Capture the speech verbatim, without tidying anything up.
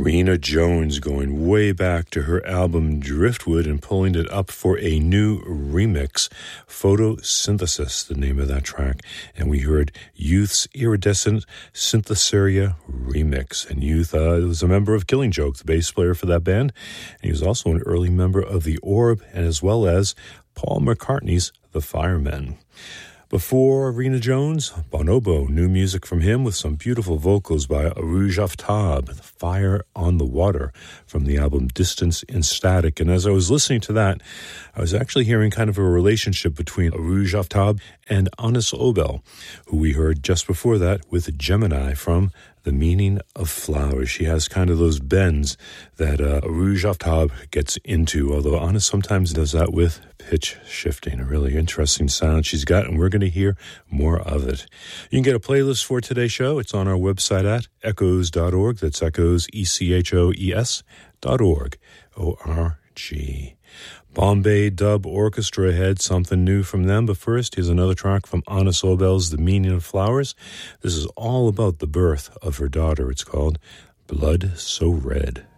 Rena Jones going way back to her album Driftwood and pulling it up for a new remix. Photosynthesis, the name of that track. And we heard Youth's Iridescent Synthesaria remix. And Youth uh, was a member of Killing Joke, the bass player for that band. And he was also an early member of The Orb, and as well as Paul McCartney's The Firemen. Before Rena Jones, Bonobo, new music from him with some beautiful vocals by Arouge Aftab, Fire on the Water, from the album Distance in Static. And as I was listening to that, I was actually hearing kind of a relationship between Arouge Aftab and Anis Obel, who we heard just before that with Gemini from The Meaning of Flowers. She has kind of those bends that uh, Arouge Aftab gets into, although Anis sometimes does that with pitch shifting. A really interesting sound she's got, and we're going to hear more of it. You can get a playlist for today's show. It's on our website at echoes dot org. That's echoes, E C H O E S dot org, O R G. Bombay Dub Orchestra had something new from them, but first, here's another track from Anis Obel's The Meaning of Flowers. This is all about the birth of her daughter. It's called Blood So Red.